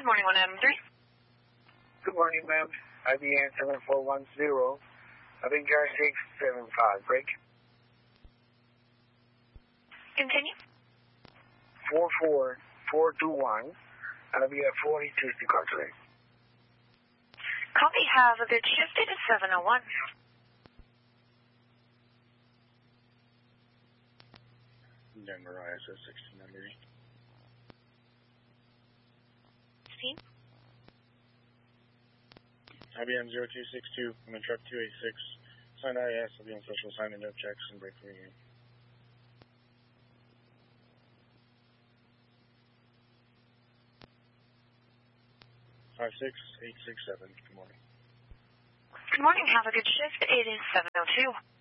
Good morning, 1M3. Good morning, ma'am. IBN 7410. I've been car 675. Break. Continue. 44421. And I'll be at 42 car today. Copy. Have a good shift. It is 701. Denver ISS 1600. Steve? IBM 0262. I'm in truck 286. Signed IS. I'll be on social sign and no checks and break for you. 56867. Good morning. Good morning. Have a good shift. It is 702.